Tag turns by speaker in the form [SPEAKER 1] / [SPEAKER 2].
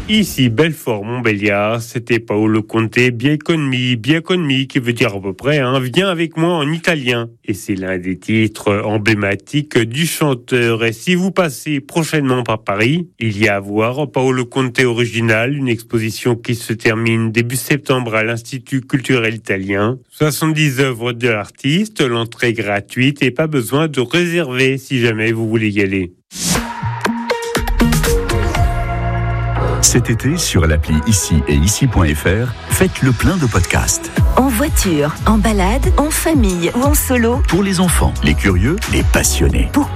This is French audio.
[SPEAKER 1] Ici, Belfort-Montbéliard, c'était Paolo Conte, Biaconmi, qui veut dire à peu près, viens avec moi en italien. Et c'est l'un des titres emblématiques du chanteur. Et si vous passez prochainement par Paris, il y a à voir Paolo Conte original, une exposition qui se termine début septembre à l'Institut culturel italien. 70 œuvres de l'artiste, l'entrée gratuite et pas besoin de réserver si jamais vous voulez y aller.
[SPEAKER 2] Cet été, sur l'appli Ici et Ici.fr, faites le plein de podcasts.
[SPEAKER 3] En voiture, en balade, en famille ou en solo.
[SPEAKER 2] Pour les enfants, les curieux, les passionnés.